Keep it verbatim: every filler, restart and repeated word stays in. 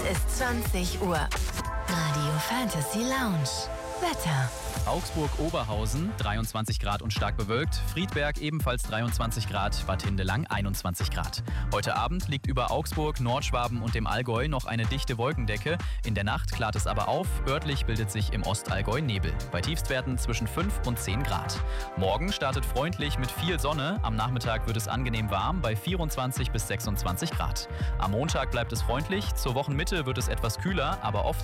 ist zwanzig Uhr. Radio Fantasy Lounge. Wetter. Augsburg-Oberhausen dreiundzwanzig Grad und stark bewölkt. Friedberg ebenfalls dreiundzwanzig Grad. Bad Hindelang einundzwanzig Grad. Heute Abend liegt über Augsburg, Nordschwaben und dem Allgäu noch eine dichte Wolkendecke. In der Nacht klart es aber auf. Örtlich bildet sich im Ostallgäu Nebel. Bei Tiefstwerten zwischen fünf und zehn Grad. Morgen startet freundlich mit viel Sonne. Am Nachmittag wird es angenehm warm bei vierundzwanzig bis sechsundzwanzig Grad. Am Montag bleibt es freundlich. Zur Wochenmitte wird es etwas kühler, aber oft